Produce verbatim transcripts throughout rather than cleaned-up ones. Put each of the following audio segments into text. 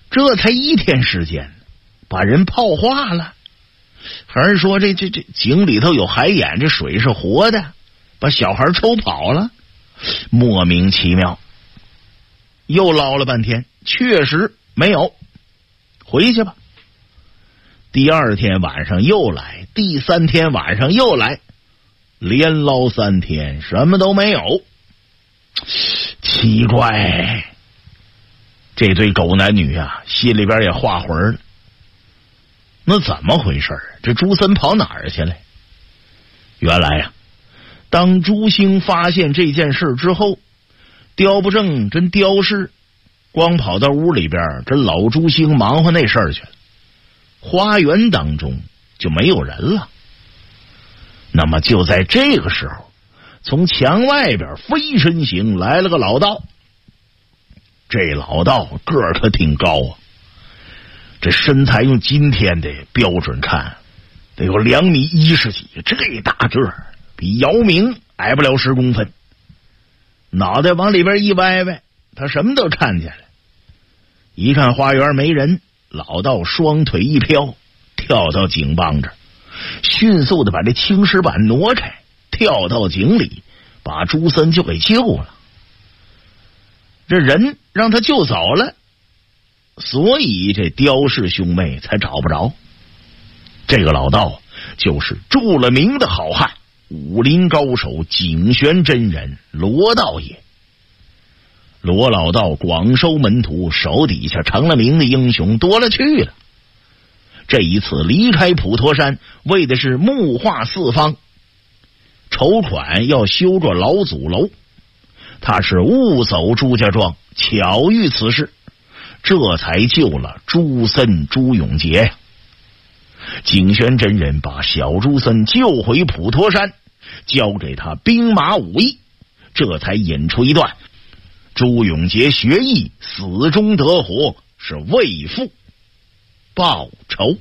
这才一天时间，把人泡化了。还是说这这这井里头有海眼，这水是活的，把小孩抽跑了，莫名其妙。又捞了半天，确实没有，回去吧。第二天晚上又来，第三天晚上又来，连捞三天，什么都没有。奇怪，这对狗男女啊，心里边也画魂了。那怎么回事？这朱森跑哪儿去了？原来呀、啊，当朱兴发现这件事之后，刁不正真刁事，光跑到屋里边，这老朱兴忙活那事儿去了。花园当中就没有人了。那么就在这个时候，从墙外边飞身行来了个老道。这老道个儿可挺高啊，这身材用今天的标准看得有两米一十几，这大个儿比姚明矮不了十公分。脑袋往里边一歪歪，他什么都看见了。一看花园没人，老道双腿一飘，跳到井帮这儿，迅速的把这青石板挪开，跳到井里，把朱森就给救了。这人让他救走了，所以这刁氏兄妹才找不着。这个老道就是著了名的好汉，武林高手景玄真人罗道也。罗老道广收门徒，手底下成了名的英雄多了去了。这一次离开普陀山，为的是木化四方，筹款要修个老祖楼。他是误走朱家庄，巧遇此事，这才救了朱森朱永杰呀。景玄真人把小朱森救回普陀山，交给他兵马武艺，这才引出一段朱永杰学艺，死中得活，是为父报仇。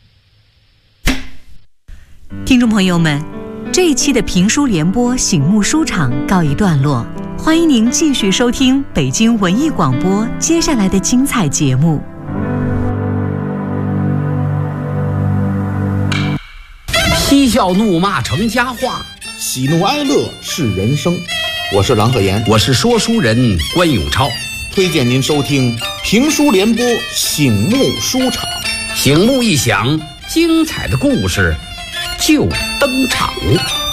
听众朋友们，这一期的评书联播醒目书场告一段落，欢迎您继续收听北京文艺广播接下来的精彩节目。 嬉笑怒骂成佳话， 喜怒哀乐是人生。我是郎鹤炎， 我是说书人关永超， 推荐您收听评书联播醒目书场。 醒目一响，精彩的故事就登场。